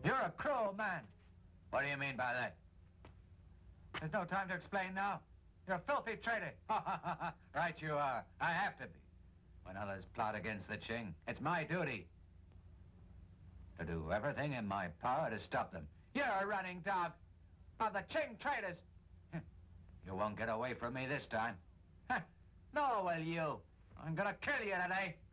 You're a cruel man. What do you mean by that? There's no time to explain now. You're a filthy traitor. Right you are. I have to be. When others plot against the Qing, it's my duty to do everything in my power to stop them. You're a running dog of the Qing traitors. You won't get away from me this time. Nor will you. I'm gonna kill you today.